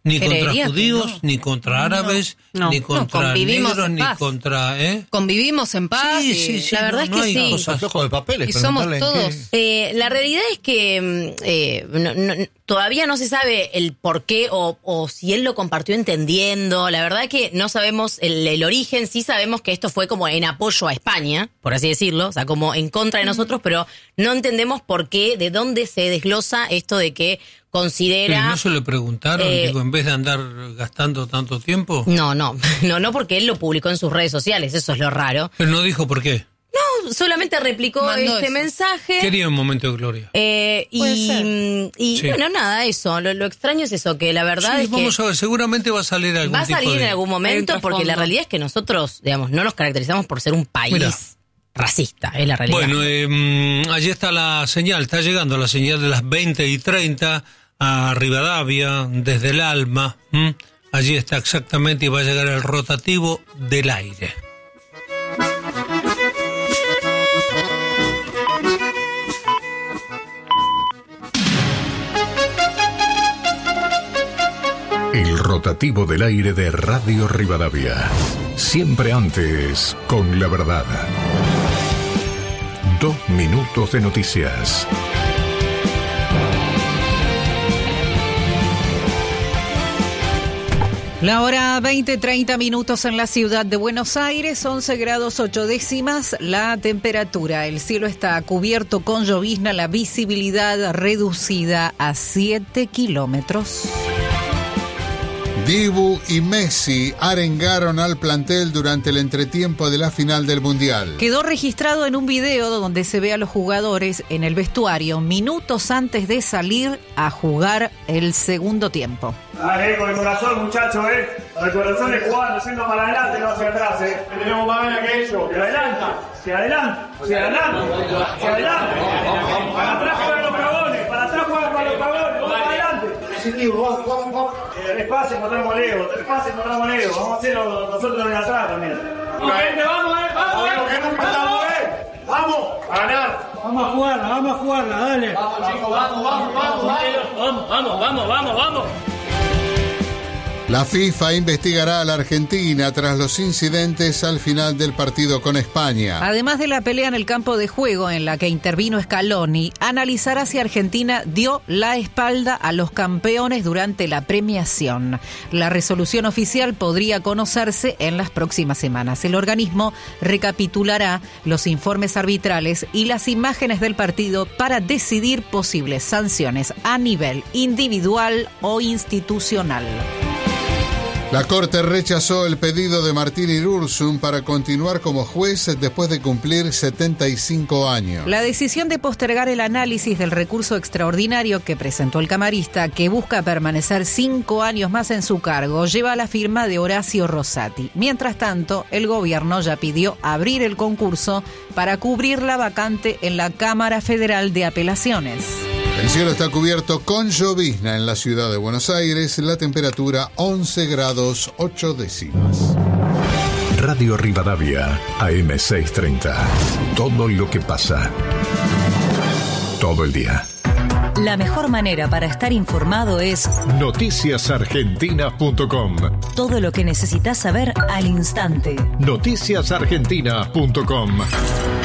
Ni contra judíos, no. Ni contra árabes, ni contra negros, ni contra... Convivimos en paz. Sí, la verdad es que sí. Cosas de papeles, y somos todos. La realidad es que todavía no se sabe el por qué o si él lo compartió entendiendo. La verdad es que no sabemos el origen. Sí sabemos que esto fue como en apoyo a España, por así decirlo. O sea, como en contra de nosotros, pero no entendemos por qué, de dónde se desglosa esto de que considera... ¿Pero no se le preguntaron, en vez de andar gastando tanto tiempo? No, porque él lo publicó en sus redes sociales, eso es lo raro. Pero no dijo por qué. No, solamente replicó mensaje. Quería un momento de gloria. Bueno, nada, eso. Lo extraño es eso, que la verdad es que... Vamos a ver, seguramente va a salir algún tipo de... Va a salir en algún momento, porque la realidad es que nosotros, digamos, no nos caracterizamos por ser un país racista, es la realidad. Bueno, allí está la señal, está llegando la señal de las 20:30 a Rivadavia, desde el Alma. Allí está exactamente y va a llegar el rotativo del aire. El rotativo del aire de Radio Rivadavia. Siempre antes con la verdad. 2 minutos de noticias. La hora 20:30 minutos en la ciudad de Buenos Aires, 11 grados 8 décimas la temperatura. El cielo está cubierto con llovizna, la visibilidad reducida a 7 kilómetros. Dibu y Messi arengaron al plantel durante el entretiempo de la final del Mundial. Quedó registrado en un video donde se ve a los jugadores en el vestuario minutos antes de salir a jugar el segundo tiempo. Dale, con el corazón, muchachos, Con el corazón es jugando, yendo para adelante, no hacia atrás, Tenemos más ganas que ellos. Hacia adelante, hacia adelante, hacia adelante, hacia adelante. Para atrás juegan los cagones, para atrás juegan para los cagones, vamos para adelante. Vamos. Despacio encontramos Leo, Vamos a hacerlo nosotros de atrás también. Vamos, vamos, a ganar. Vamos a jugarla, dale. Vamos, chicos, vamos. La FIFA investigará a la Argentina tras los incidentes al final del partido con España. Además de la pelea en el campo de juego en la que intervino Scaloni, analizará si Argentina dio la espalda a los campeones durante la premiación. La resolución oficial podría conocerse en las próximas semanas. El organismo recapitulará los informes arbitrales y las imágenes del partido para decidir posibles sanciones a nivel individual o institucional. La Corte rechazó el pedido de Martín Irurzun para continuar como juez después de cumplir 75 años. La decisión de postergar el análisis del recurso extraordinario que presentó el camarista, que busca permanecer 5 años más en su cargo, lleva la firma de Horacio Rosati. Mientras tanto, el gobierno ya pidió abrir el concurso para cubrir la vacante en la Cámara Federal de Apelaciones. El cielo está cubierto con llovizna en la ciudad de Buenos Aires, la temperatura 11 grados 8 décimas. Radio Rivadavia, AM 630. Todo lo que pasa. Todo el día. La mejor manera para estar informado es noticiasargentina.com. Todo lo que necesitas saber al instante. Noticiasargentina.com.